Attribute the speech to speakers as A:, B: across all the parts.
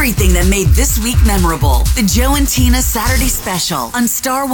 A: everything that made this week memorable. The Joe and Tina Saturday Special on Star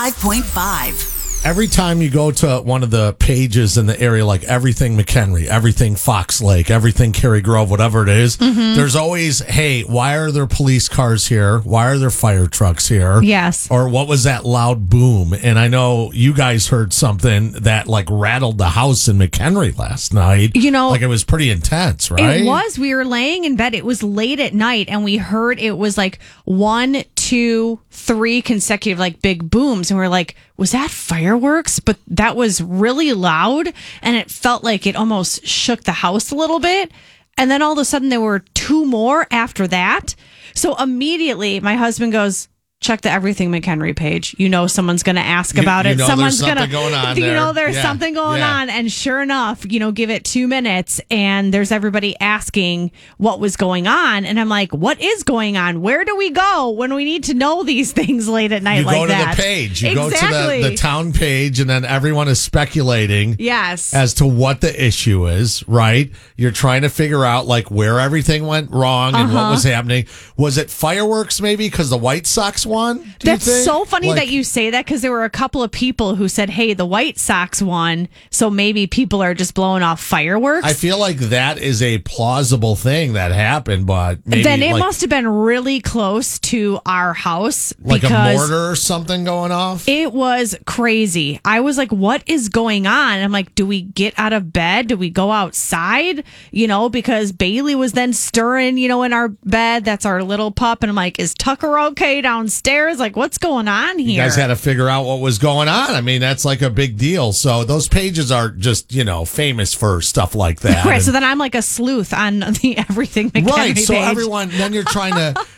A: 105.5.
B: Every time you go to one of the pages in the area, like everything McHenry, everything Fox Lake, everything Cary Grove, whatever it is, there's always, hey, why are there police cars here? Why are there fire trucks here?
C: Yes.
B: Or what was that loud boom? And I know you guys heard something that like rattled the house in McHenry last night.
C: You know,
B: like it was pretty intense, right?
C: It was. We were laying in bed. It was late at night, and we heard it was like 1, 2, 3 consecutive like big booms, and we're like, was that fireworks? But that was really loud, and it felt like it almost shook the house a little bit. And then all of a sudden there were 2 more after that. So immediately my husband goes, check the Everything McHenry page. You know someone's going to ask about it.
B: Someone's going to going on.
C: You know there's something going on. And sure enough, give it 2 minutes and there's everybody asking what was going on. And I'm like, what is going on? Where do we go when we need to know these things late at night like that?
B: You go to the page. You
C: exactly.
B: go to the town page, and then everyone is speculating as to what the issue is, right? You're trying to figure out like where everything went wrong and what was happening. Was it fireworks maybe because the White Sox won?
C: That's so funny that you say that, because there were a couple of people who said, hey, the White Sox won, so maybe people are just blowing off fireworks.
B: I feel like that is a plausible thing that happened, but maybe
C: then it must have been really close to our house.
B: Like a mortar or something going off?
C: It was crazy. I was like, what is going on? I'm like, do we get out of bed? Do we go outside? Because Bailey was then stirring, in our bed. That's our little pup. And I'm like, is Tucker okay downstairs? Like, what's going on here?
B: You guys had to figure out what was going on. I mean, that's like a big deal. So those pages are just, famous for stuff like that.
C: Right. So then I'm like a sleuth on the Everything McHenry
B: right. So
C: page.
B: everyone, then you're trying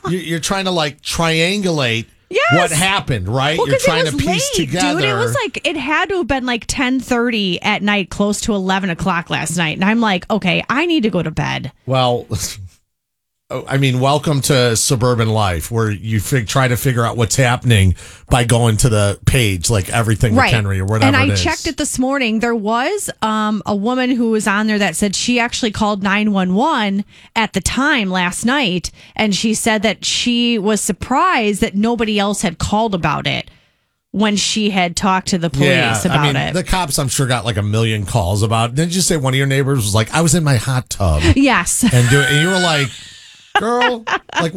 B: to like triangulate what happened, right?
C: Well,
B: you're trying to piece
C: late,
B: together.
C: Dude, it was like, it had to have been like 10:30 at night, close to 11 o'clock last night. And I'm like, okay, I need to go to bed.
B: Well, I mean, welcome to suburban life where you try to figure out what's happening by going to the page, like Everything McHenry or whatever.
C: And I
B: it is.
C: checked it this morning. There was a woman who was on there that said she actually called 911 at the time last night. And she said that she was surprised that nobody else had called about it when she had talked to the police about it.
B: The cops, I'm sure, got like a million calls about it. Didn't you say one of your neighbors was like, I was in my hot tub?
C: Yes.
B: And you were like, girl, like,